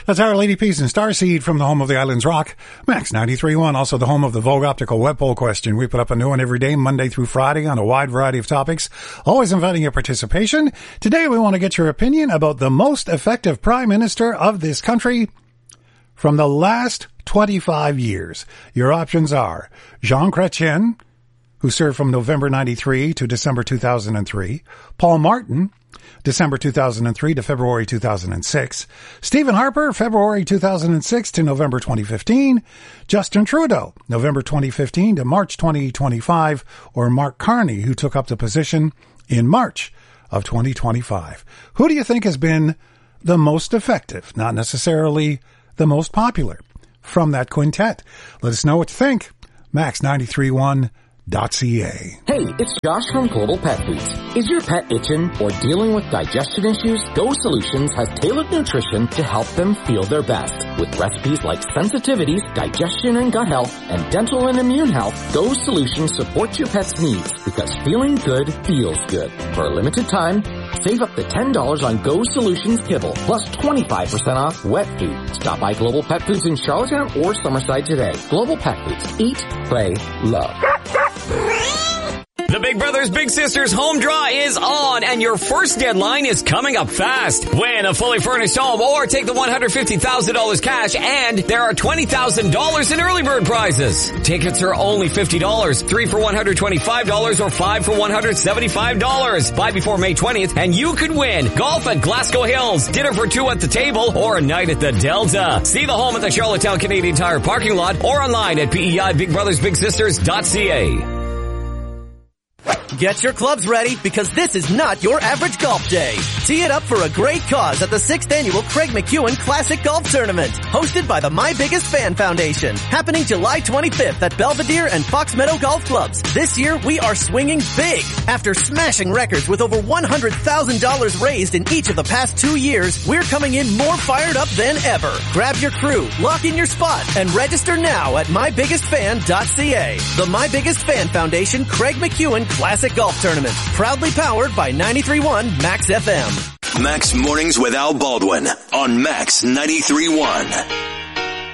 That's Our Lady Peace and Starseed from the home of the Islands Rock. Max 93.1, also the home of the Vogue Optical Web Poll question. We put up a new one every day, Monday through Friday, on a wide variety of topics, always inviting your participation. Today we want to get your opinion about the most effective prime minister of this country from the last 25 years. Your options are Jean Chrétien, who served from November 93 to December 2003, Paul Martin, December 2003 to February 2006, Stephen Harper, February 2006 to November 2015, Justin Trudeau, November 2015 to March 2025, or Mark Carney, who took up the position in March of 2025. Who do you think has been the most effective, not necessarily the most popular, from that quintet? Let us know what you think. Max931.ca. Hey, it's Josh from Global Pet Foods. Is your pet itching or dealing with digestion issues? Go Solutions has tailored nutrition to help them feel their best. With recipes like sensitivities, digestion and gut health, and dental and immune health, Go Solutions supports your pet's needs because feeling good feels good. For a limited time, save up to $10 on Go Solutions kibble, plus 25% off wet food. Stop by Global Pet Foods in Charlottetown or Summerside today. Global Pet Foods. Eat, play, love. The Big Brothers Big Sisters home draw is on, and your first deadline is coming up fast. Win a fully furnished home or take the $150,000 cash, and there are $20,000 in early bird prizes. Tickets are only $50, 3 for $125 or 5 for $175. Buy before May 20th and you could win golf at Glasgow Hills, dinner for 2 at the table, or a night at the Delta. See the home at the Charlottetown Canadian Tire parking lot or online at PEIBigBrothersBigSisters.ca. Get your clubs ready because this is not your average golf day. Tee it up for a great cause at the 6th Annual Craig McEwen Classic Golf Tournament, hosted by the My Biggest Fan Foundation, happening July 25th at Belvedere and Fox Meadow Golf Clubs. This year, we are swinging big. After smashing records with over $100,000 raised in each of the past 2 years, we're coming in more fired up than ever. Grab your crew, lock in your spot, and register now at mybiggestfan.ca. The My Biggest Fan Foundation Craig McEwen Classic Golf Tournament, proudly powered by 93.1 Max FM. Max Mornings with Al Baldwin on Max 93.1.